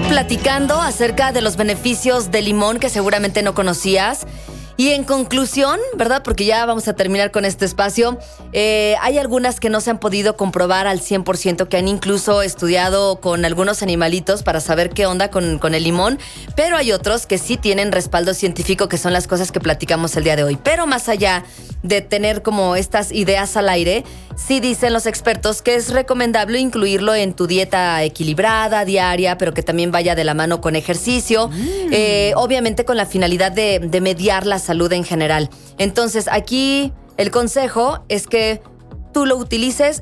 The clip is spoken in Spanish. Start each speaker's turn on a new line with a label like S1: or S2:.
S1: platicando acerca de los beneficios del limón que seguramente no conocías. Y en conclusión, ¿verdad? Porque ya vamos a terminar con este espacio. Hay algunas que no se han podido comprobar al 100%, que han incluso estudiado con algunos animalitos para saber qué onda con el limón. Pero hay otros que sí tienen respaldo científico, que son las cosas que platicamos el día de hoy. Pero más allá de tener como estas ideas al aire, sí dicen los expertos que es recomendable incluirlo en tu dieta equilibrada, diaria, pero que también vaya de la mano con ejercicio. Obviamente con la finalidad de mediar la salud en general. Entonces, aquí el consejo es que tú lo utilices